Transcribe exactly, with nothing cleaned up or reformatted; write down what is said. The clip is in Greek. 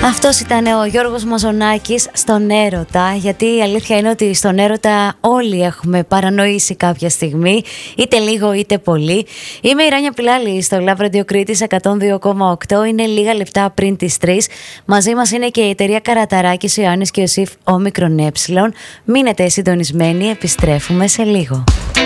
Αυτός ήταν ο Γιώργος Μαζονάκης στον έρωτα, γιατί η αλήθεια είναι ότι στον έρωτα όλοι έχουμε παρανοήσει κάποια στιγμή, είτε λίγο είτε πολύ. Είμαι η Ράνια Πιλάλη στο Love Radio Κρήτης εκατόν δύο κόμμα οκτώ, είναι λίγα λεπτά πριν τις τρεις. Μαζί μας είναι και η εταιρεία Καραταράκης, Ιωάννης και Ιωσήφ Όμικρον Ε. Μείνετε συντονισμένοι, επιστρέφουμε σε λίγο.